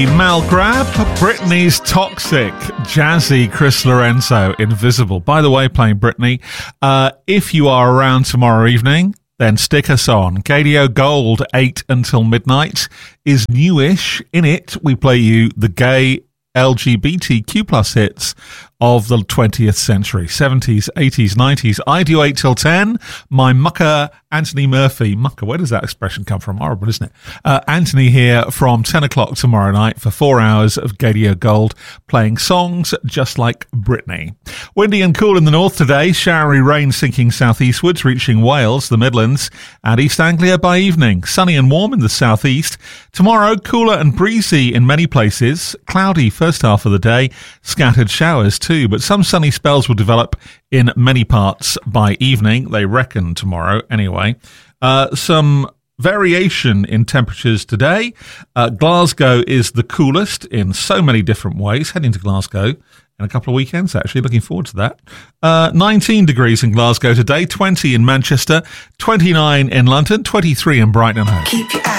Mal Grab, Britney's Toxic, Jazzy, Chris Lorenzo, Invisible. By the way, playing Britney, if you are around tomorrow evening, then stick us on. KDO Gold, 8 until midnight, is newish. In it, we play you the gay LGBTQ plus hits of the 20th century, 70s, 80s, 90s. I do 8 till 10. My mucker, Anthony Murphy. Mucker, where does that expression come from? Horrible, isn't it? Anthony here from 10 o'clock tomorrow night for 4 hours of Gadio Gold, playing songs just like Britney. Windy and cool in the north today. Showery rain sinking southeastwards, reaching Wales, the Midlands, and East Anglia by evening. Sunny and warm in the southeast. Tomorrow, cooler and breezy in many places. Cloudy first half of the day. Scattered showers too, but some sunny spells will develop in many parts by evening, they reckon tomorrow anyway. Some variation in temperatures today. Glasgow is the coolest in so many different ways. Heading to Glasgow in a couple of weekends, actually. Looking forward to that. 19 degrees in Glasgow today, 20 in Manchester, 29 in London, 23 in Brighton and Hove.